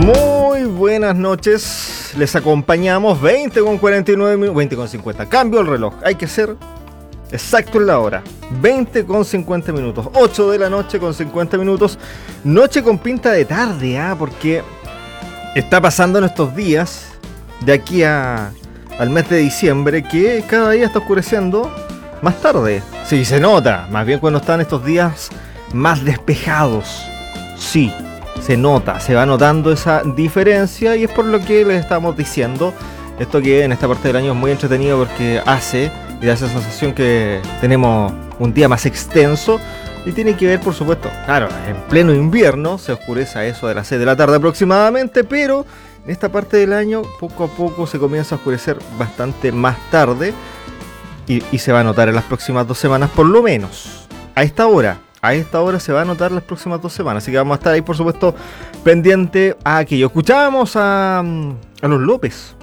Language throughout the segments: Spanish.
Muy buenas noches, les acompañamos 20 con 49 minutos, 20 con 50, cambio el reloj, hay que ser exacto en la hora, 20 con 50 minutos, 8 de la noche con 50 minutos, noche con pinta de tarde, porque está pasando en estos días, de aquí al mes de diciembre, que cada día está oscureciendo más tarde, sí, se nota, más bien cuando están estos días más despejados, sí. Se nota, se va notando esa diferencia y es por lo que les estamos diciendo esto, que en esta parte del año es muy entretenido porque hace y da esa sensación que tenemos un día más extenso y tiene que ver, por supuesto, claro, en pleno invierno se oscurece a eso de las 6 de la tarde aproximadamente, pero en esta parte del año poco a poco se comienza a oscurecer bastante más tarde y se va a notar en las próximas 2 semanas por lo menos, a esta hora se va a notar las próximas 2 semanas. Así que vamos a estar ahí, por supuesto, pendiente a aquello. Escuchábamos a los López.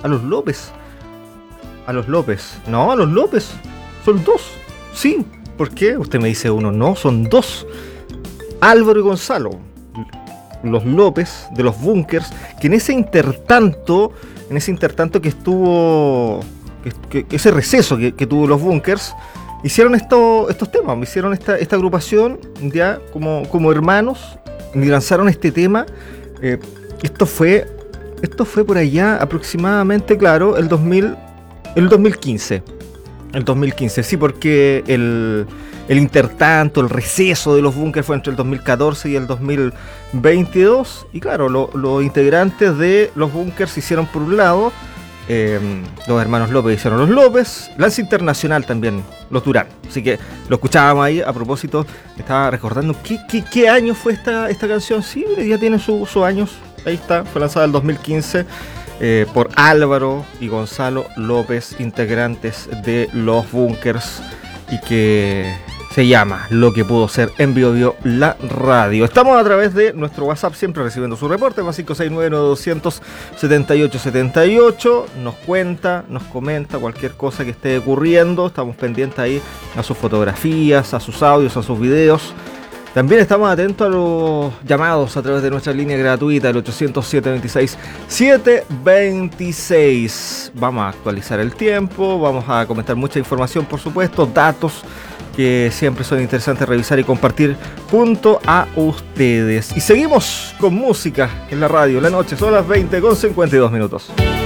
No, a los López. Son 2. Sí. ¿Por qué? Usted me dice uno. No, son 2. Álvaro y Gonzalo. Los López de los Bunkers. Que en ese intertanto que estuvo... Que ese receso que tuvo los Bunkers... Hicieron estos temas, hicieron esta agrupación ya como hermanos y lanzaron este tema. Esto fue por allá aproximadamente, claro, el 2015. El 2015, sí, porque el intertanto, el receso de los Bunkers fue entre el 2014 y el 2022. Y claro, los integrantes de los Bunkers hicieron por un lado... los hermanos López hicieron los López, Lance Internacional también, los Durán. Así que lo escuchábamos ahí. A propósito, estaba recordando qué año fue esta canción. Sí, ya tiene sus años. Ahí está, fue lanzada en el 2015 por Álvaro y Gonzalo López, integrantes de los Bunkers, y que se llama Lo que pudo ser en Bio la radio. Estamos a través de nuestro WhatsApp, siempre recibiendo su reporte, más 569-9200-7878. Nos cuenta, nos comenta cualquier cosa que esté ocurriendo. Estamos pendientes ahí a sus fotografías, a sus audios, a sus videos. También estamos atentos a los llamados a través de nuestra línea gratuita, el 800-726-726. Vamos a actualizar el tiempo, vamos a comentar mucha información, por supuesto, datos que siempre son interesantes revisar y compartir junto a ustedes. Y seguimos con música en la radio. La noche son las 20 con 52 minutos.